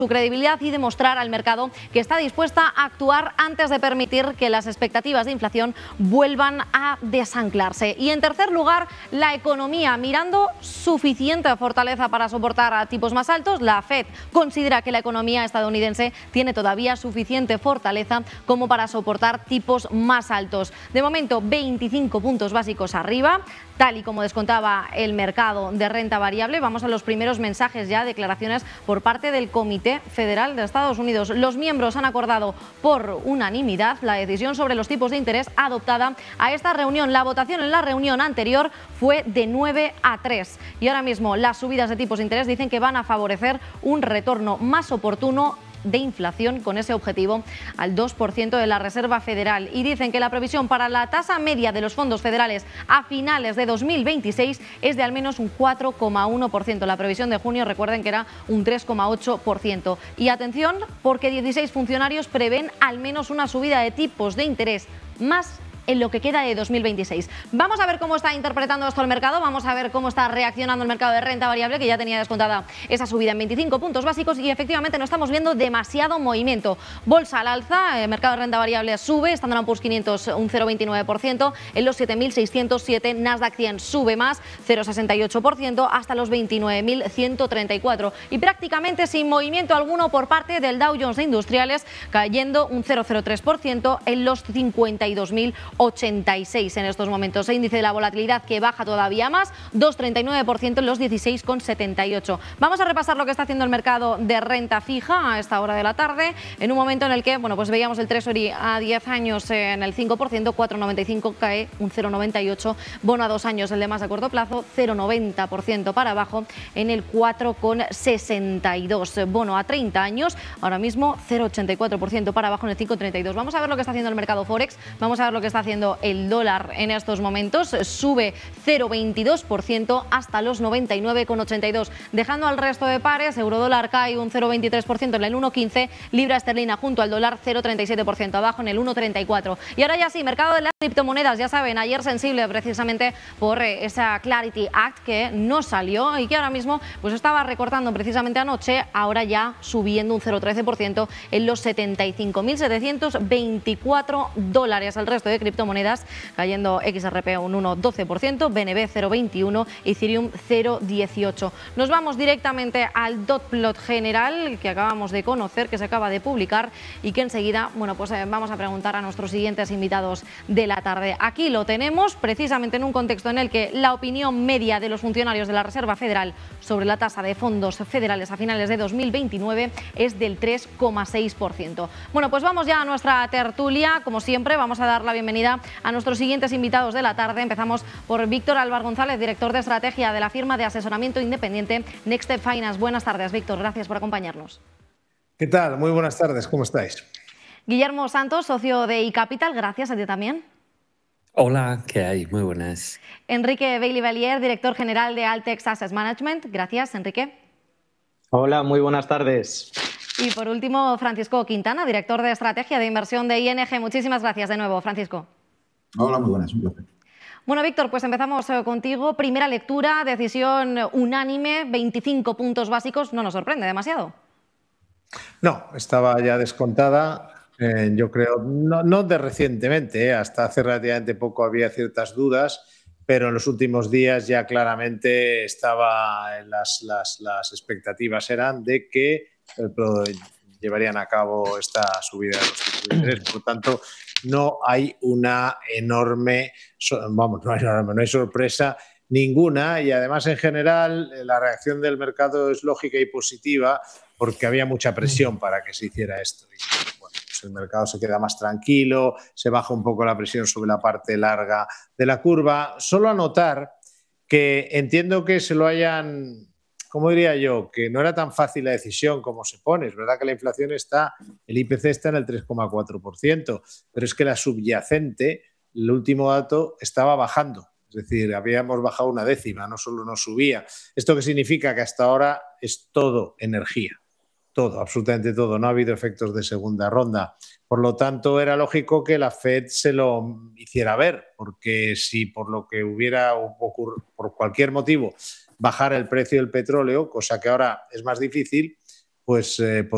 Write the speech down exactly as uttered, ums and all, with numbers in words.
su credibilidad y demostrar al mercado que está dispuesta a actuar antes de permitir que las expectativas de inflación vuelvan a desanclarse. Y en tercer lugar, la economía, mirando suficiente fortaleza para soportar a tipos más altos. La Fed considera que la economía estadounidense tiene todavía suficiente fortaleza como para soportar tipos más altos. De momento, veinticinco puntos básicos arriba, tal y como descontaba el mercado de renta variable. Vamos a los primeros mensajes ya, declaraciones por parte del Comité Federal de Estados Unidos. Los miembros han acordado por unanimidad la decisión sobre los tipos de interés adoptada a esta reunión. La votación en la reunión anterior fue de nueve a tres y ahora mismo las subidas de tipos de interés dicen que van a favorecer un retorno más oportuno de inflación con ese objetivo al dos por ciento de la Reserva Federal, y dicen que la previsión para la tasa media de los fondos federales a finales de dos mil veintiséis es de al menos un cuatro coma uno por ciento. La previsión de junio, recuerden que era un tres coma ocho por ciento. Y atención, porque dieciséis funcionarios prevén al menos una subida de tipos de interés más en lo que queda de dos mil veintiséis. Vamos a ver cómo está interpretando esto el mercado, vamos a ver cómo está reaccionando el mercado de renta variable, que ya tenía descontada esa subida en veinticinco puntos básicos, y efectivamente no estamos viendo demasiado movimiento. Bolsa al alza, el mercado de renta variable sube, Standard and Poor's quinientos un cero coma veintinueve por ciento, en los siete mil seiscientos siete, Nasdaq cien sube más, cero coma sesenta y ocho por ciento, hasta los veintinueve mil ciento treinta y cuatro, y prácticamente sin movimiento alguno por parte del Dow Jones de Industriales, cayendo un cero coma cero tres por ciento en los cincuenta y dos mil ochenta y seis en estos momentos. El índice de la volatilidad que baja todavía más, dos coma treinta y nueve por ciento en los dieciséis coma setenta y ocho. Vamos a repasar lo que está haciendo el mercado de renta fija a esta hora de la tarde, en un momento en el que, bueno, pues veíamos el Treasury a diez años en el cinco por ciento, cuatro coma noventa y cinco, cae un cero coma noventa y ocho, bono a dos años, el de más a corto plazo, cero coma noventa por ciento para abajo en el cuatro coma sesenta y dos, bono a treinta años, ahora mismo cero coma ochenta y cuatro por ciento para abajo en el cinco coma treinta y dos. Vamos a ver lo que está haciendo el mercado Forex, vamos a ver lo que está haciendo el dólar en estos momentos, sube cero coma veintidós por ciento hasta los noventa y nueve coma ochenta y dos, dejando al resto de pares. Eurodólar cae un cero coma veintitrés por ciento en el uno coma quince, libra esterlina junto al dólar cero coma treinta y siete por ciento abajo en el uno coma treinta y cuatro. Y ahora ya sí, mercado de las criptomonedas, ya saben, ayer sensible precisamente por esa Clarity Act que no salió y que ahora mismo pues estaba recortando precisamente anoche, ahora ya subiendo un cero coma trece por ciento en los setenta y cinco mil setecientos veinticuatro dólares. El resto de criptomonedas cayendo, X R P un uno coma doce por ciento, B N B cero coma veintiuno, Ethereum cero coma dieciocho. Nos vamos directamente al dot plot general que acabamos de conocer, que se acaba de publicar y que enseguida, bueno, pues eh, vamos a preguntar a nuestros siguientes invitados de la tarde. Aquí lo tenemos precisamente en un contexto en el que la opinión media de los funcionarios de la Reserva Federal sobre la tasa de fondos federales a finales de dos mil veintinueve es del tres coma seis por ciento. Bueno, pues vamos ya a nuestra tertulia. Como siempre, vamos a dar la bienvenida a nuestros siguientes invitados de la tarde. Empezamos por Víctor Álvar González, director de estrategia de la firma de asesoramiento independiente Next Step Finance. Buenas tardes, Víctor, gracias por acompañarnos. ¿Qué tal? Muy buenas tardes, ¿cómo estáis? Guillermo Santos, socio de iCapital, gracias a ti también. Hola, ¿qué hay? Muy buenas. Enrique Bailey-Bellier, director general de Altex Asset Management. Gracias, Enrique. Hola, muy buenas tardes. Y por último, Francisco Quintana, director de estrategia de inversión de I N G. Muchísimas gracias de nuevo, Francisco. Hola, muy buenas, un placer. Bueno, Víctor, pues empezamos contigo. Primera lectura, decisión unánime, veinticinco puntos básicos. No nos sorprende demasiado. No, estaba ya descontada. Eh, yo creo, no, no de recientemente, eh, hasta hace relativamente poco había ciertas dudas, pero en los últimos días ya claramente estaba, las, las, las expectativas eran de que eh, llevarían a cabo esta subida de los tipos de interés. Por lo tanto, no hay una enorme, vamos, no hay, enorme, no hay sorpresa ninguna, y además en general la reacción del mercado es lógica y positiva porque había mucha presión para que se hiciera esto. Y, bueno, pues el mercado se queda más tranquilo, se baja un poco la presión sobre la parte larga de la curva. Solo anotar que entiendo que se lo hayan, ¿cómo diría yo? Que no era tan fácil la decisión como se pone. Es verdad que la inflación está, el I P C está en el tres coma cuatro por ciento, pero es que la subyacente, el último dato, estaba bajando. Es decir, habíamos bajado una décima, no solo nos subía. ¿Esto qué significa? Que hasta ahora es todo energía. Todo, absolutamente todo. No ha habido efectos de segunda ronda. Por lo tanto, era lógico que la Fed se lo hiciera ver, porque si por lo que hubiera ocurrido, por cualquier motivo, bajara el precio del petróleo, cosa que ahora es más difícil, pues eh,